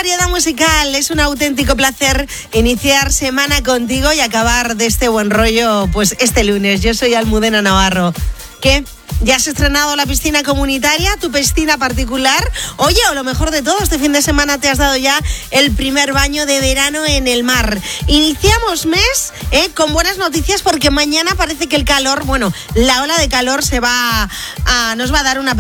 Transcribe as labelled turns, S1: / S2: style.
S1: variedad musical. Es un auténtico placer iniciar semana contigo y acabar de este buen rollo, pues este lunes. Yo soy Almudena Navarro. ¿Qué? ¿Ya has estrenado la piscina comunitaria, tu piscina particular? Oye, o lo mejor de todo, este fin de semana te has dado ya el primer baño de verano en el mar. Iniciamos mes con buenas noticias porque mañana parece que el calor, la ola de calor nos va a dar una